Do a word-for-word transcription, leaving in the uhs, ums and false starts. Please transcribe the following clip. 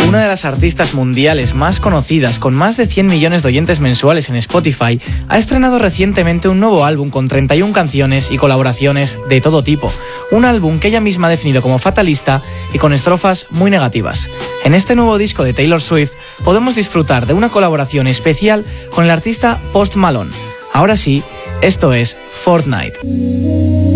una de las artistas mundiales más conocidas, con más de cien millones de oyentes mensuales en Spotify, ha estrenado recientemente un nuevo álbum con treinta y una canciones y colaboraciones de todo tipo. Un álbum que ella misma ha definido como fatalista y con estrofas muy negativas. En este nuevo disco de Taylor Swift podemos disfrutar de una colaboración especial con el artista Post Malone. Ahora sí, esto es Fortnite.